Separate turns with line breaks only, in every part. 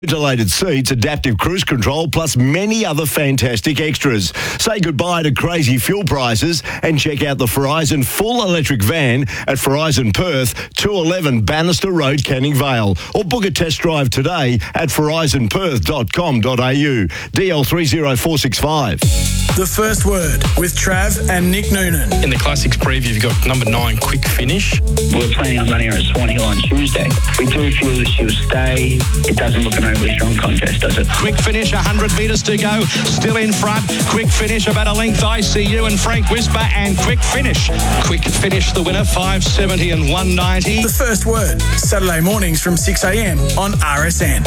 Ventilated seats, adaptive cruise control, plus many other fantastic extras. Say goodbye to crazy fuel prices and check out the Verizon full electric van at Verizon Perth, 211 Bannister Road, Canning Vale. Or book a test drive today at verizonperth.com.au. DL30465.
The First Word with Trav and Nick Noonan.
In the Classics preview, you've got number 9, Quick Finish.
We're planning on running her at Swan Hill on Tuesday. We do feel that she'll stay. It doesn't look an overly strong contest, does it?
Quick Finish, 100 metres to go, still in front. Quick Finish, about a length, ICU and Frank Whisper, and Quick Finish. Quick Finish, the winner, 570 and 190.
The First Word, Saturday mornings from 6 a.m. on RSN.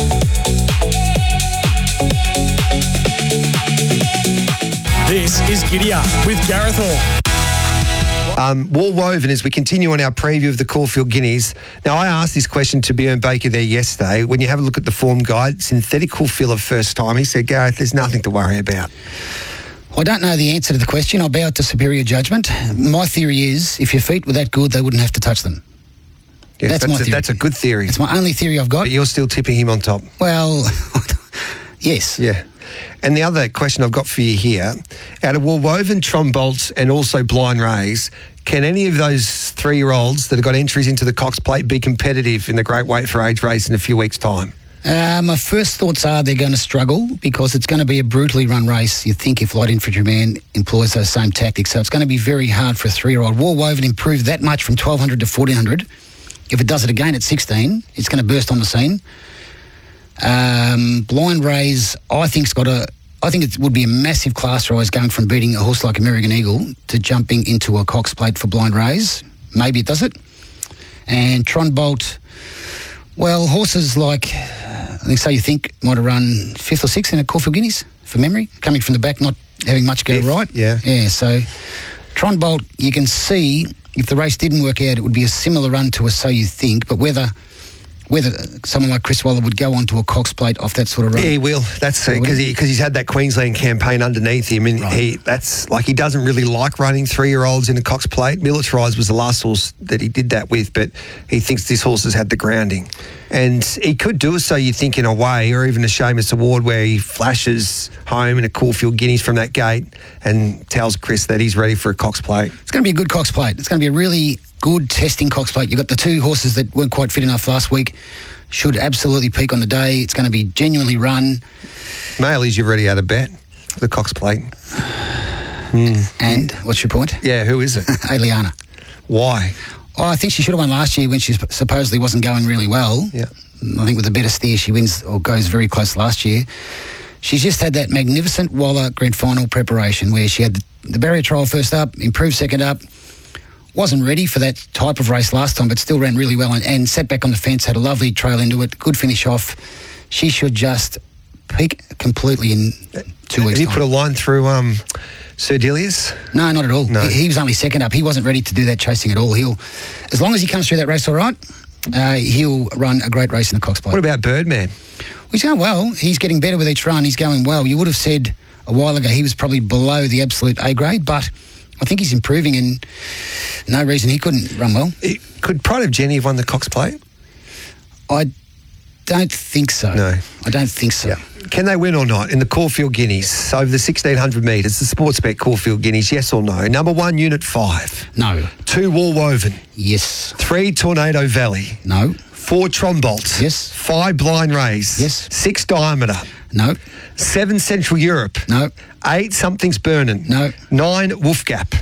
This is Giddy Up with Gareth Hall.
Wool woven as we continue on our preview of the Caulfield Guineas. Now, I asked this question to Bjorn Baker there yesterday. When you have a look at the form guide, synthetic filler first time, he said, Gareth, there's nothing to worry about.
I don't know the answer to the question. I'll bow to superior judgment. My theory is if your feet were that good, they wouldn't have to touch them.
Yes,
that's my theory.
That's a good theory.
It's my only theory I've got.
But you're still tipping him on top.
Well, yes.
Yeah. And the other question I've got for you here, out of Woolwoven, Trombolts and also Blind Rays, can any of those 3-year-olds that have got entries into the Cox Plate be competitive in the Great Weight for Age race in a few weeks' time?
My first thoughts are they're going to struggle because it's going to be a brutally run race, you think, if Light Infantryman employs those same tactics. So it's going to be very hard for a 3-year-old. Woolwoven improved that much from 1,200 to 1,400. If it does it again at 16, it's going to burst on the scene. Blind Rays, I think it would be a massive class rise going from beating a horse like American Eagle to jumping into a Cox Plate for Blind Rays. Maybe it does it. And Tronbolt, well, horses like, I think So You Think might have run 5th or 6th in a Caulfield Guineas, from memory, coming from the back, not having much go right.
Yeah.
Yeah, so Tronbolt, you can see if the race didn't work out, it would be a similar run to a So You Think, but whether someone like Chris Waller would go onto a Cox Plate off that sort of run.
Yeah, he will. That's because he's had that Queensland campaign underneath him, and he doesn't really like running 3-year-olds in a Cox Plate. Militarised was the last horse that he did that with, but he thinks this horse has had the grounding, and he could do a So You Think in a way, or even a Seamus Award where he flashes home in a Caulfield Guineas from that gate and tells Chris that he's ready for a Cox Plate.
It's going to be a good Cox Plate. It's going to be a really good testing Cox Plate. You've got the 2 horses that weren't quite fit enough last week, should absolutely peak on the day. It's going to be genuinely run.
Maileys, you've already had a bet for the Cox Plate.
And what's your point?
Yeah, who is it?
Aliana.
Why?
Oh, I think she should have won last year when she supposedly wasn't going really well.
Yeah.
I think with a better steer, she wins or goes very close last year. She's just had that magnificent Waller Grand Final preparation where she had the barrier trial first up, improved second up, wasn't ready for that type of race last time, but still ran really well and sat back on the fence, had a lovely trail into it, good finish off. She should just peak completely in 2 weeks'
Have you
time.
put a line through Sir Delius?
No, not at all.
No.
He was only second up. He wasn't ready to do that chasing at all. As long as he comes through that race all right, he'll run a great race in the Cox Plate.
What about Birdman?
He's going well. He's getting better with each run. He's going well. You would have said a while ago he was probably below the absolute A grade, but I think he's improving and no reason he couldn't run well.
Could Pride of Jenny have won the Cox Plate?
I don't think so.
No.
I don't think so.
Yeah. Can they win or not in the Caulfield Guineas over the 1,600 metres, the Sportsbet Caulfield Guineas, yes or no? Number 1, Unit 5.
No.
2, Woolwoven.
Yes.
3, Tornado Valley.
No.
4, Trombolt.
Yes.
5, Blind Rays.
Yes.
6, Diameter.
No.
7, Central Europe.
No.
8, Something's Burnin'.
No.
9, Wolf Gap.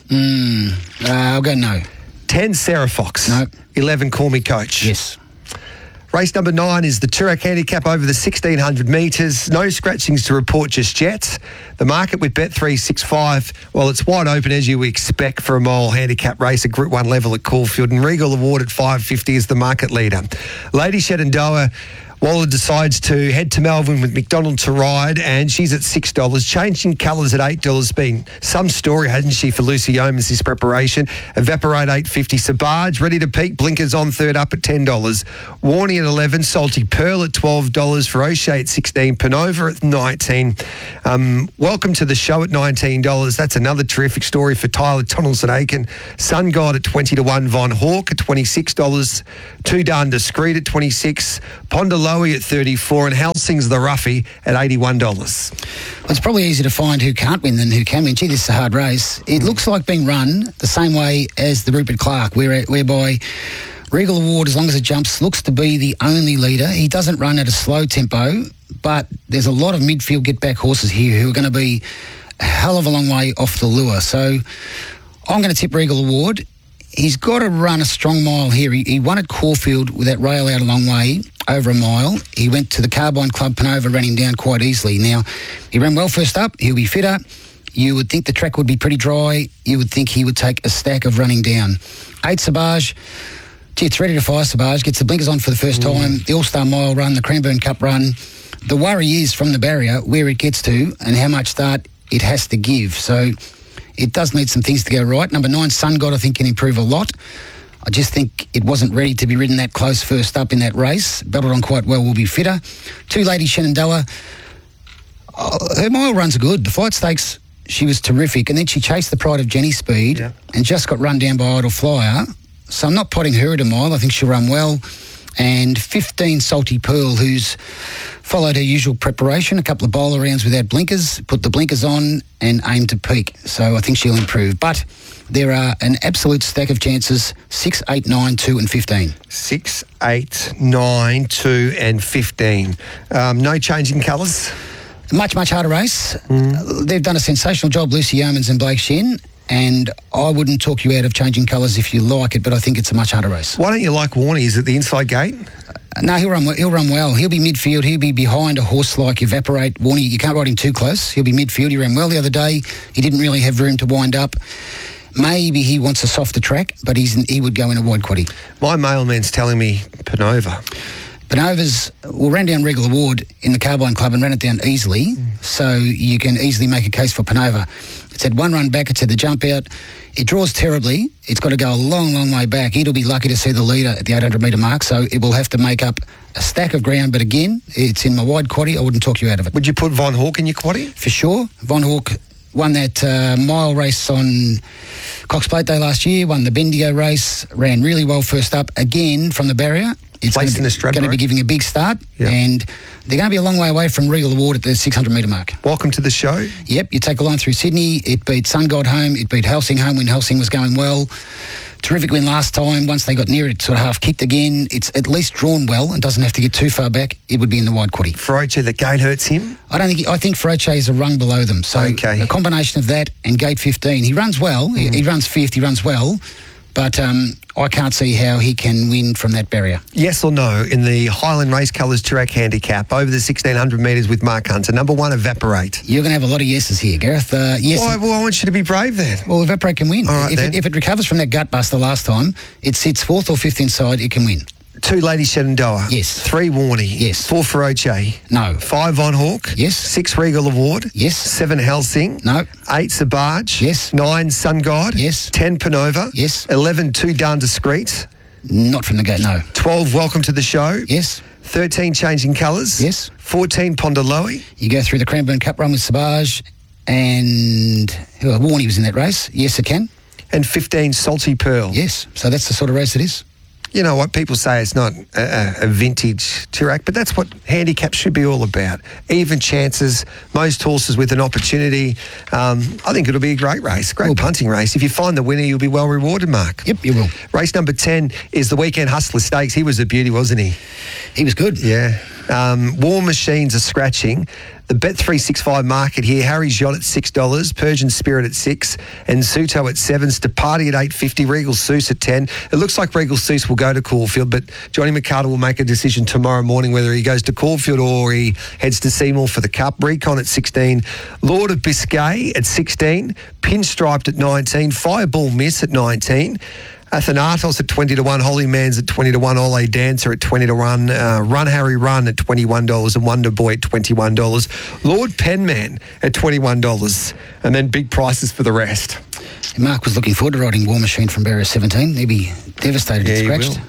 I'll go no.
10, Sarah Fox.
No.
11, Call Me Coach.
Yes.
Race number 9 is the Toorak Handicap over the 1,600 metres. No scratchings to report just yet. The market with Bet365, well, it's wide open as you expect for a mile handicap race at Group 1 level at Caulfield, and Regal Award at $5.50 is the market leader. Lady Shenandoah, Waller decides to head to Melbourne with McDonald to ride, and she's at $6. Changing colours at $8. Been some story, hasn't she, for Lucy Yeomans this preparation. Evaporate $8.50. Sabaj ready to peak. Blinkers on third up at $10. Warning at $11. Salty Pearl at $12. For O'Shea at $16. Panova at $19. Welcome to the show at $19. That's another terrific story for Tyler Tonelson Aiken. Sun God at 20-1. Von Hawk at $26. Too Darn Discreet at $26. Ponderlo Lowy at 34 and Helsing's the roughie at $81.
Well, it's probably easier to find who can't win than who can win. Gee, this is a hard race. It looks like being run the same way as the Rupert Clark, whereby Regal Award, as long as it jumps, looks to be the only leader. He doesn't run at a slow tempo, but there's a lot of midfield get-back horses here who are going to be a hell of a long way off the lure. So I'm going to tip Regal Award. He's got to run a strong mile here. He won at Caulfield with that rail out a long way, over a mile. He went to the Carbine Club, Panova, ran him down quite easily. Now, he ran well first up. He'll be fitter. You would think the track would be pretty dry. You would think he would take a stack of running down. 8 Savage. Gee, it's ready to fire. Savage gets the blinkers on for the first time. The All-Star Mile run, the Cranbourne Cup run. The worry is from the barrier where it gets to and how much start it has to give. So it does need some things to go right. Number 9, Sun God, I think can improve a lot. I just think it wasn't ready to be ridden that close first up in that race. Battled on quite well, will be fitter. 2 Lady Shenandoah. Her mile runs are good. The Flight Stakes, she was terrific. And then she chased the Pride of Jenny Speed and just got run down by Idle Flyer. So I'm not potting her at a mile. I think she'll run well. And 15 Salty Pearl, who's followed her usual preparation, a couple of bowler rounds without blinkers, put the blinkers on and aim to peak. So I think she'll improve. But there are an absolute stack of chances, 6, 8, 9, 2 and 15.
6, 8, 9, 2 and 15. No change in colours?
Much harder race. They've done a sensational job, Lucy Yeomans and Blake Shen. And I wouldn't talk you out of changing colours if you like it, but I think it's a much harder race.
Why don't you like Warney? Is it the inside gate?
No, he'll run well. He'll be midfield. He'll be behind a horse like Evaporate. Warney, you can't ride him too close. He'll be midfield. He ran well the other day. He didn't really have room to wind up. Maybe he wants a softer track, but he would go in a wide quaddie.
My mailman's telling me Panova.
Panova's ran down Regal Award in the Carbine Club and ran it down easily, so you can easily make a case for Panova. It's had one run back, it's had the jump out. It draws terribly. It's got to go a long way back. It'll be lucky to see the leader at the 800 metre mark, so it will have to make up a stack of ground. But again, it's in my wide quaddie. I wouldn't talk you out of it.
Would you put Von Hawk in your quaddie?
For sure. Von Hawk won that mile race on Cox Plate Day last year, won the Bendigo race, ran really well first up, again from the barrier. It's going to be giving a big start, and they're going to be a long way away from Regal Award at the 600 metre mark.
Welcome to the show.
Yep, you take a line through Sydney. It beat Sun God home. It beat Helsing home when Helsing was going well. Terrific win last time. Once they got near it, sort of half kicked again. It's at least drawn well and doesn't have to get too far back. It would be in the wide quaddie.
Feroce, the gate hurts him?
I think Feroce is a rung below them. So a combination of that and gate 15. He runs well. He runs fifth. He runs well. But I can't see how he can win from that barrier.
Yes or no, in the Highland Race Colours Toorak Handicap, over the 1,600 metres with Mark Hunter, number 1, Evaporate.
You're going to have a lot of yeses here, Gareth. Yes.
Well, I want you to be brave then.
Well, Evaporate can win.
All right,
if it recovers from that gut buster last time, it sits 4th or 5th inside, it can win.
2 Lady Shenandoah.
Yes.
3 Warney.
Yes.
4 Feroce.
No.
5 Von Hawk.
Yes.
6 Regal Award.
Yes.
7 Helsing.
No.
8 Sabaj.
Yes.
9 Sun God.
Yes.
10 Panova.
Yes.
11 2 Darn Discreet.
Not from the gate, no.
12 Welcome to the Show.
Yes.
13 Changing Colours.
Yes.
14 Pondaloe.
You go through the Cranbourne Cup run with Sabaj and Warney was in that race. Yes, it can.
And 15 Salty Pearl.
Yes. So that's the sort of race it is.
You know what, people say it's not a vintage Toorak, but that's what handicaps should be all about. Even chances, most horses with an opportunity. I think it'll be a great race, great punting race. If you find the winner, you'll be well rewarded, Mark.
Yep, you will.
Race number 10 is the Weekend Hustler Stakes. He was a beauty, wasn't he?
He was good.
Yeah. War Machines are scratching. The Bet365 market here, Harry's Yacht at $6, Persian Spirit at $6, and Suto at $7, Stapati at $8.50, Regal Seuss at $10. It looks like Regal Seuss will go to Caulfield, but Johnny McCarter will make a decision tomorrow morning whether he goes to Caulfield or he heads to Seymour for the Cup. Recon at $16, Lord of Biscay at $16, Pinstriped at $19, Fireball Miss at $19. Athanatos at 20-1, Holy Man's at 20-1, Ole Dancer at 20-1, Run Harry Run at $21, and Wonder Boy at $21, Lord Penman at $21, and then big prices for the rest.
Mark was looking forward to riding War Machine from barrier 17. He'd be devastated if scratched.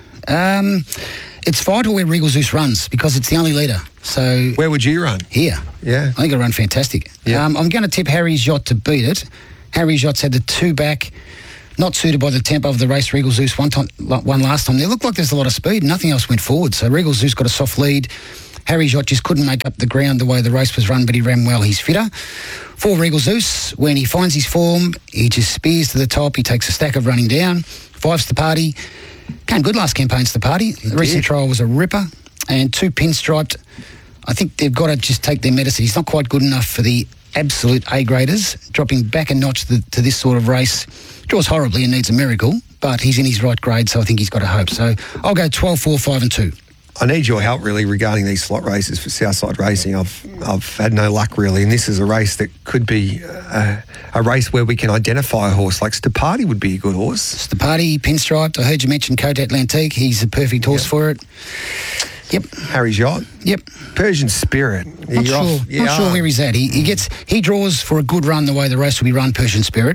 It's vital where Regal Zeus runs because it's the only leader. So
where would you run?
Here.
Yeah.
I think it'll run fantastic.
Yeah.
I'm going to tip Harry's Yacht to beat it. Harry's Yacht's had the 2 back. not suited by the tempo of the race. Regal Zeus won last time. It looked like there's a lot of speed. Nothing else went forward. So Regal Zeus got a soft lead. Harry Jott just couldn't make up the ground the way the race was run, but he ran well. He's fitter. For Regal Zeus, when he finds his form, he just spears to the top. He takes a stack of running down. 5's the party. Came good last campaign's the party. The recent trial was a ripper. And 2 pinstriped. I think they've got to just take their medicine. He's not quite good enough for the absolute A-graders. Dropping back a notch to this sort of race. Draws horribly and needs a miracle, but he's in his right grade, so I think he's got a hope. So I'll go 12, 4, 5 and 2.
I need your help really regarding these slot races for Southside Racing. I've had no luck really, and this is a race that could be a race where we can identify a horse. Like Stapati would be a good horse.
Stapati, pinstriped. I heard you mention Cote Atlantique. He's a perfect horse for it. Yep.
Harry Jott.
Yep.
Persian Spirit.
Not sure where he's at. He draws for a good run the way the race will be run, Persian Spirit.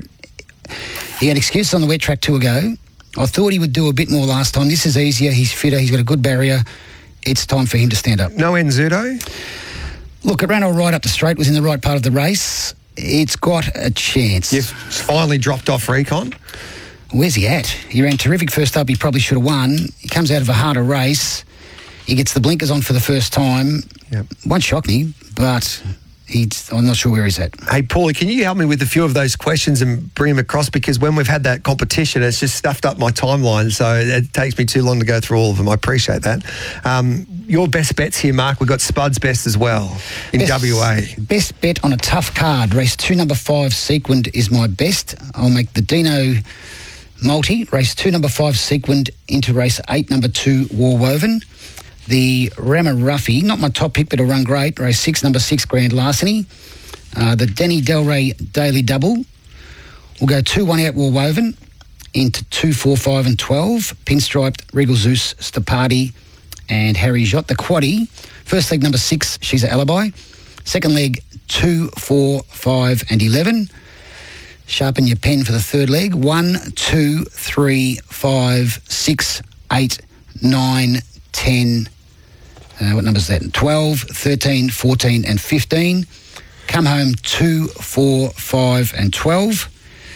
He had excuses on the wet track 2 ago. I thought he would do a bit more last time. This is easier. He's fitter. He's got a good barrier. It's time for him to stand up.
No Enzudo?
Look, it ran all right up the straight, was in the right part of the race. It's got a chance.
You've finally dropped off Recon?
Where's he at? He ran terrific first up. He probably should have won. He comes out of a harder race. He gets the blinkers on for the first time.
Yep.
Won't shock me, but I'm not sure where he's at.
Hey, Paulie, can you help me with a few of those questions and bring them across? Because when we've had that competition, it's just stuffed up my timeline, so it takes me too long to go through all of them. I appreciate that. Your best bets here, Mark. We've got Spud's best as well in WA.
Best bet on a tough card. Race 2, number 5, Sequined is my best. I'll make the Dino multi. Race 2, number 5, Sequined into race 8, number 2, War Woven. The Rama Ruffy, not my top pick, but it'll run great. Race 6, number 6, Grand Larceny. The Denny Del Rey Daily Double. We'll go 2-1 out War Woven into 2, 4, 5 and 12. Pinstriped, Regal Zeus, Stapati and Harry Jott. The Quaddie, first leg number 6, She's a Alibi. Second leg 2, 4, 5 and 11. Sharpen your pen for the third leg. 1, 2, 3, 5, 6, 8, 9, 10... what number is that? 12, 13, 14 and 15. Come home 2, 4, 5 and 12.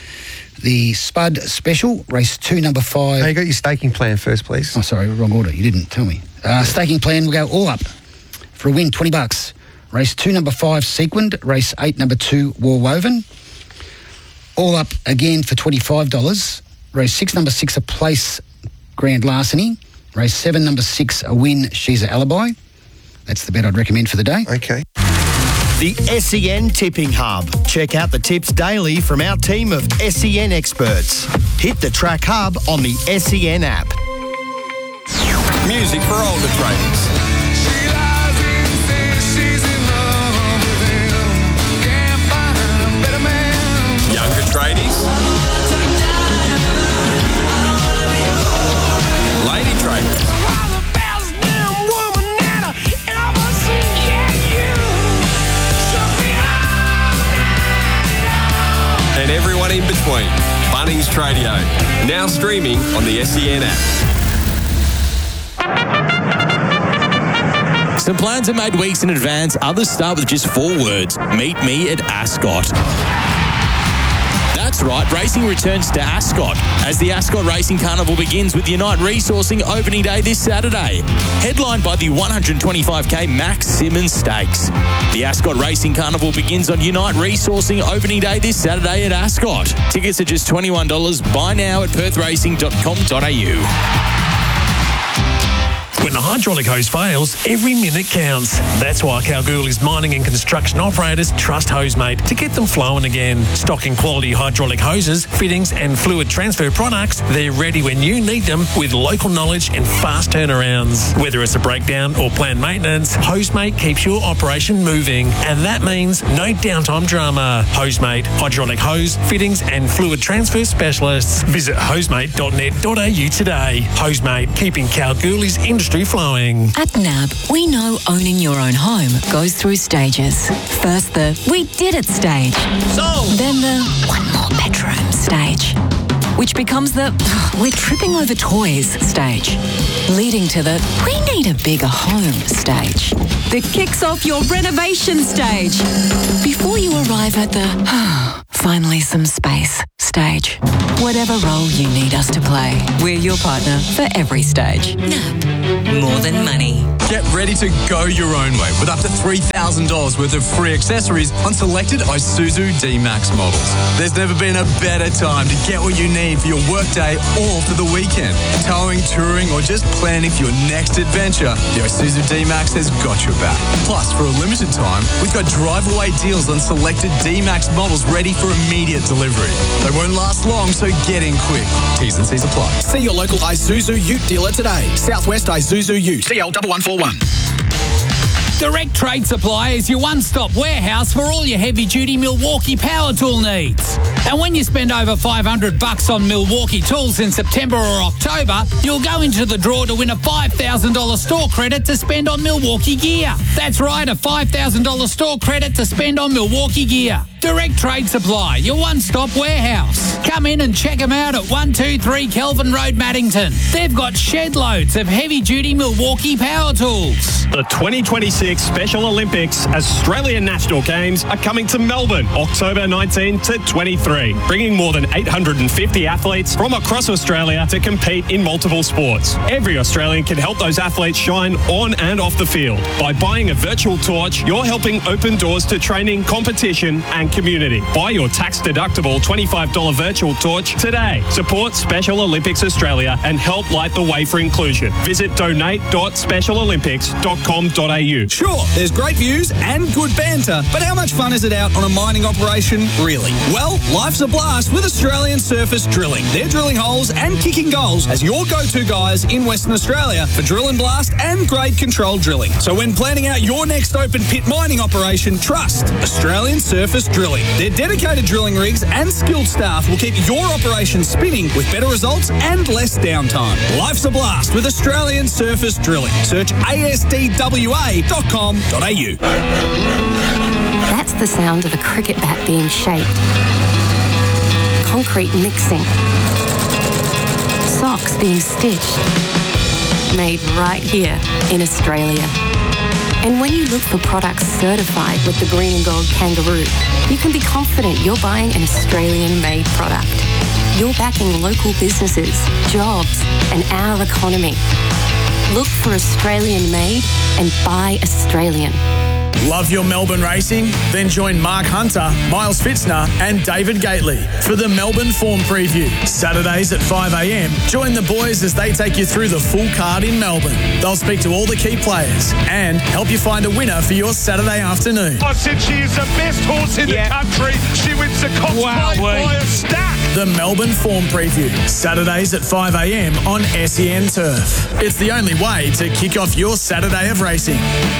The Spud Special, race 2, number 5.
Hey, you got your staking plan first, please.
Oh, sorry, wrong order. You didn't tell me. Staking plan will go all up for a win, $20. Race 2, number 5, Sequined. Race 8, number 2, War Woven. All up again for $25. Race 6, number 6, A Place, Grand Larceny. Race 7, number 6, A Win, She's a Alibi. That's the bet I'd recommend for the day.
Okay.
The SEN Tipping Hub. Check out the tips daily from our team of SEN experts. Hit the Track Hub on the SEN app.
Music for older traders. Younger tradies. Lady traders. And everyone in between. Bunnings Tradio. Now streaming on the SEN app.
Some plans are made weeks in advance. Others start with just 4 words. Meet me at Ascot. That's right, racing returns to Ascot as the Ascot Racing Carnival begins with Unite Resourcing opening day this Saturday. Headlined by the 125k Max Simmons Stakes. The Ascot Racing Carnival begins on Unite Resourcing opening day this Saturday at Ascot. Tickets are just $21. Buy now at perthracing.com.au.
When the hydraulic hose fails, every minute counts. That's why Kalgoorlie's mining and construction operators trust Hosemate to get them flowing again. Stocking quality hydraulic hoses, fittings and fluid transfer products, they're ready when you need them with local knowledge and fast turnarounds. Whether it's a breakdown or planned maintenance, Hosemate keeps your operation moving. And that means no downtime drama. Hosemate, hydraulic hose, fittings and fluid transfer specialists. Visit hosemate.net.au today. Hosemate, keeping Kalgoorlie's industry flowing.
At NAB, we know owning your own home goes through stages. First the "we did it" stage. Then the "one more bedroom" stage. Which becomes the "we're tripping over toys" stage. Leading to the "we need a bigger home" stage. That kicks off your renovation stage. Before you arrive at the Finally some space. Stage. Whatever role you need us to play, we're your partner for every stage. NAB. More than money.
Get ready to go your own way with up to $3,000 worth of free accessories on selected Isuzu D-Max models. There's never been a better time to get what you need for your workday or for the weekend. Towing, touring, or just planning for your next adventure, the Isuzu D-Max has got your back. Plus, for a limited time, we've got drive-away deals on selected D-Max models ready for immediate delivery. They won't last long, so get in quick. T's and C's apply.
See your local Isuzu Ute dealer today. Southwest Isuzu Ute. CL1141.
Direct Trade Supply is your one-stop warehouse for all your heavy-duty Milwaukee power tool needs. And when you spend over $500 on Milwaukee tools in September or October, you'll go into the draw to win a $5,000 store credit to spend on Milwaukee gear. That's right, a $5,000 store credit to spend on Milwaukee gear. Direct Trade Supply, your one-stop warehouse. Come in and check them out at 123 Kelvin Road, Maddington. They've got shed loads of heavy-duty Milwaukee power tools.
The 2026 Special Olympics Australian National Games are coming to Melbourne, October 19 to 23, bringing more than 850 athletes from across Australia to compete in multiple sports. Every Australian can help those athletes shine on and off the field. By buying a virtual torch, you're helping open doors to training, competition and community. Buy your tax-deductible $25 virtual torch today. Support Special Olympics Australia and help light the way for inclusion. Visit donate.specialolympics.com.au.
Sure, there's great views and good banter, but how much fun is it out on a mining operation, really? Well, life's a blast with Australian Surface Drilling. They're drilling holes and kicking goals as your go-to guys in Western Australia for drill and blast and grade control drilling. So when planning out your next open pit mining operation, trust Australian Surface Drilling. Their dedicated drilling rigs and skilled staff will keep your operation spinning with better results and less downtime. Life's a blast with Australian Surface Drilling. Search asdwa.com.au.
That's the sound of a cricket bat being shaped. Concrete mixing. Socks being stitched. Made right here in Australia. And when you look for products certified with the Green and Gold Kangaroo, you can be confident you're buying an Australian-made product. You're backing local businesses, jobs, and our economy. Look for Australian-made and buy Australian.
Love your Melbourne racing? Then join Mark Hunter, Miles Fitzner and David Gately for the Melbourne Form Preview. Saturdays at 5 a.m, join the boys as they take you through the full card in Melbourne. They'll speak to all the key players and help you find a winner for your Saturday afternoon.
I said she is the best horse in the country. She wins the Cox Plate by a stack.
The Melbourne Form Preview. Saturdays at 5 a.m. on SEN Turf. It's the only way to kick off your Saturday of racing.